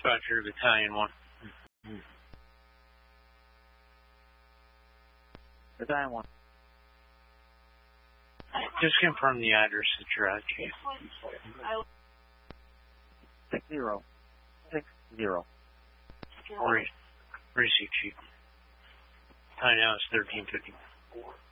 Dispatcher, Battalion 1. Battalion 1. Just confirm the address that you're at, Chief. 60. Receipt, Chief. Time now is 13:50.